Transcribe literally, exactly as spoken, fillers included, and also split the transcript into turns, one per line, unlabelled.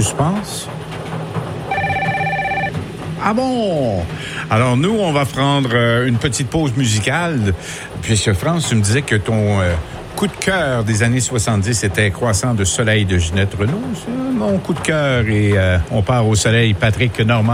suspense. Ah bon? Alors, nous, on va prendre euh, une petite pause musicale. Puisque, France, tu me disais que ton euh, coup de cœur des années soixante-dix était Croissant de soleil de Ginette Renault. Ça, mon coup de cœur. Et euh, on part au soleil, Patrick Normand.